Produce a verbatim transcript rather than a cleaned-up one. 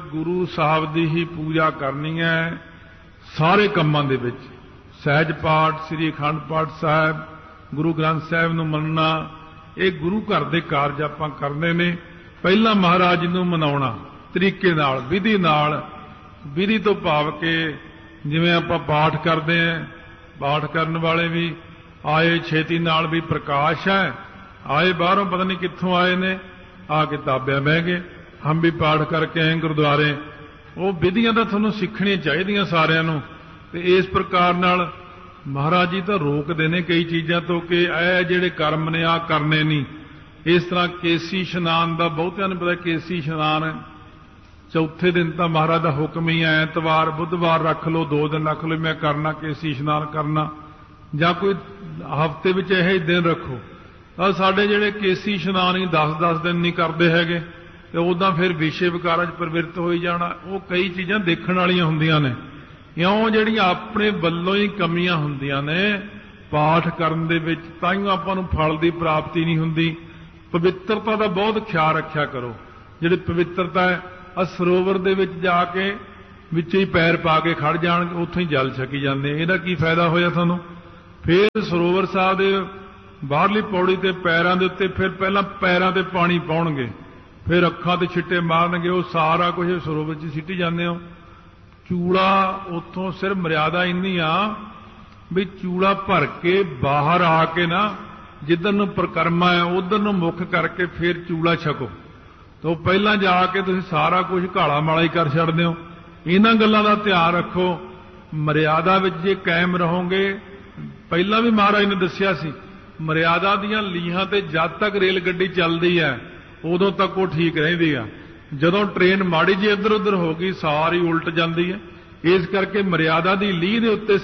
ਗੁਰੂ ਸਾਹਿਬ ਦੀ ਹੀ ਪੂਜਾ ਕਰਨੀ ਹੈ। ਸਾਰੇ ਕੰਮਾਂ ਦੇ ਵਿੱਚ ਸਹਿਜ ਪਾਠ, ਸ੍ਰੀ ਅਖੰਡ ਪਾਠ ਸਾਹਿਬ, ਗੁਰੂ ਗ੍ਰੰਥ ਸਾਹਿਬ ਨੂੰ ਮੰਨਣਾ, ਇਹ ਗੁਰੂ ਘਰ ਦੇ ਕਾਰਜ ਆਪਾਂ ਕਰਨੇ ਨੇ। ਪਹਿਲਾਂ ਮਹਾਰਾਜ ਨੂੰ ਮਨਾਉਣਾ ਤਰੀਕੇ ਨਾਲ, ਵਿਧੀ ਨਾਲ। ਵਿਧੀ ਤੋਂ ਭਾਵ ਕਿ ਜਿਵੇਂ ਆਪਾਂ ਪਾਠ ਕਰਦੇ ਹਾਂ, ਪਾਠ ਕਰਨ ਵਾਲੇ ਵੀ ਆਏ ਛੇਤੀ ਨਾਲ ਵੀ ਪ੍ਰਕਾਸ਼ ਹੈ, ਆਏ ਬਾਹਰੋਂ ਪਤਾ ਨਹੀਂ ਕਿੱਥੋਂ ਆਏ ਨੇ, ਆ ਕੇ ਤਾਬਿਆਂ ਬਹਿ ਗਏ। ਹਮ ਵੀ ਪਾਠ ਕਰਕੇ ਆਏ ਗੁਰਦੁਆਰੇ। ਉਹ ਵਿਧੀਆਂ ਤਾਂ ਤੁਹਾਨੂੰ ਸਿੱਖਣੀਆਂ ਚਾਹੀਦੀਆਂ ਸਾਰਿਆਂ ਨੂੰ। ਤੇ ਇਸ ਪ੍ਰਕਾਰ ਨਾਲ ਮਹਾਰਾਜ ਜੀ ਤਾਂ ਰੋਕਦੇ ਨੇ ਕਈ ਚੀਜ਼ਾਂ ਤੋਂ ਕਿ ਇਹ ਜਿਹੜੇ ਕਰਮ ਨੇ ਆ ਕਰਨੇ ਨਹੀਂ। ਇਸ ਤਰ੍ਹਾਂ ਕੇਸੀ ਇਸ਼ਨਾਨ ਦਾ ਬਹੁਤਿਆਂ ਨੂੰ ਪਤਾ, ਕੇਸੀ ਇਸ਼ਨਾਨ ਚੌਥੇ ਦਿਨ ਤਾਂ ਮਹਾਰਾਜ ਦਾ ਹੁਕਮ ਹੀ ਹੈ, ਐਤਵਾਰ ਬੁੱਧਵਾਰ ਰੱਖ ਲਓ, ਦੋ ਦਿਨ ਰੱਖ ਲਓ, ਮੈਂ ਕਰਨਾ ਕੇਸੀ ਇਸ਼ਨਾਨ ਕਰਨਾ, ਜਾਂ ਕੋਈ ਹਫ਼ਤੇ ਵਿੱਚ ਇਹ ਦਿਨ ਰੱਖੋ। ਤਾਂ ਸਾਡੇ ਜਿਹੜੇ ਕੇਸੀ ਇਸ਼ਨਾਨ ਹੀ ਦਸ ਦਸ ਦਿਨ ਨਹੀਂ ਕਰਦੇ ਹੈਗੇ, ਤੇ ਉੱਦਾਂ ਫਿਰ ਵਿਸ਼ੇ ਵਿਕਾਰਾਂ 'ਚ ਪ੍ਰਵਿਰਤ ਹੋਈ ਜਾਣਾ। ਉਹ ਕਈ ਚੀਜ਼ਾਂ ਦੇਖਣ ਵਾਲੀਆਂ ਹੁੰਦੀਆਂ ਨੇ, ਇਉਂ ਜਿਹੜੀਆਂ ਆਪਣੇ ਵੱਲੋਂ ਹੀ ਕਮੀਆਂ ਹੁੰਦੀਆਂ ਨੇ ਪਾਠ ਕਰਨ ਦੇ ਵਿੱਚ, ਤਾਂ ਹੀ ਆਪਾਂ ਨੂੰ ਫਲ ਦੀ ਪ੍ਰਾਪਤੀ ਨਹੀਂ ਹੁੰਦੀ। ਪਵਿੱਤਰਤਾ ਦਾ ਬਹੁਤ ਖਿਆਲ ਰੱਖਿਆ ਕਰੋ। ਜਿਹੜੀ ਪਵਿੱਤਰਤਾ ਹੈ, ਆ ਸਰੋਵਰ ਦੇ ਵਿੱਚ ਜਾ ਕੇ ਵਿੱਚ ਹੀ ਪੈਰ ਪਾ ਕੇ ਖੜ ਜਾਣ, ਉੱਥੋਂ ਹੀ ਜਲ ਛਕੀ ਜਾਂਦੇ, ਇਹਦਾ ਕੀ ਫਾਇਦਾ ਹੋਇਆ ਤੁਹਾਨੂੰ? ਫਿਰ ਸਰੋਵਰ ਸਾਹਿਬ ਦੇ ਬਾਹਰਲੀ ਪੌੜੀ ਤੇ ਪੈਰਾਂ ਦੇ ਉੱਤੇ ਫਿਰ ਪਹਿਲਾਂ ਪੈਰਾਂ ਤੇ ਪਾਣੀ ਪਾਉਣਗੇ, ਫਿਰ ਅੱਖਾਂ ਤੇ ਛਿੱਟੇ ਮਾਰਨਗੇ, ਉਹ ਸਾਰਾ ਕੁਝ ਸਰੋਵਰ 'ਚ ਸਿੱਟੀ ਜਾਂਦੇ ਹੋ। ਚੂੜਾ ਉੱਥੋਂ ਸਿਰਫ ਮਰਿਆਦਾ ਇੰਨੀ ਆ ਵੀ ਚੂੜਾ ਭਰ ਕੇ ਬਾਹਰ ਆ ਕੇ ਨਾ, ਜਿੱਧਰ ਨੂੰ ਪਰਿਕਰਮਾ ਹੈ ਉਧਰ ਨੂੰ ਮੁੱਖ ਕਰਕੇ ਫਿਰ ਚੂੜਾ ਛਕੋ। ਤਾਂ ਪਹਿਲਾਂ ਜਾ ਕੇ ਤੁਸੀਂ ਸਾਰਾ ਕੁਝ ਘਾਲਾ ਮਾਲਾ ਹੀ ਕਰ ਛੱਡਦੇ ਹੋ। ਇਹਨਾਂ ਗੱਲਾਂ ਦਾ ਧਿਆਨ ਰੱਖੋ। ਮਰਿਆਦਾ ਵਿੱਚ ਜੇ ਕਾਇਮ ਰਹੋਗੇ, ਪਹਿਲਾਂ ਵੀ ਮਹਾਰਾਜ ਨੇ ਦੱਸਿਆ ਸੀ, ਮਰਿਆਦਾ ਦੀਆਂ ਲੀਹਾਂ ਤੇ ਜਦ ਤੱਕ ਰੇਲ ਗੱਡੀ ਚੱਲਦੀ ਹੈ ਉਦੋਂ ਤੱਕ ਉਹ ਠੀਕ ਰਹਿੰਦੀ ਆ। ਜਦੋਂ ਟ੍ਰੇਨ ਮਾੜੀ ਜਿਹੀ ਇੱਧਰ ਉੱਧਰ ਹੋ ਗਈ, ਸਾਰੀ ਉਲਟ ਜਾਂਦੀ ਹੈ। ਇਸ ਕਰਕੇ ਮਰਿਆਦਾ ਦੀ ਲੀਹ ਦੇ ਉੱਤੇ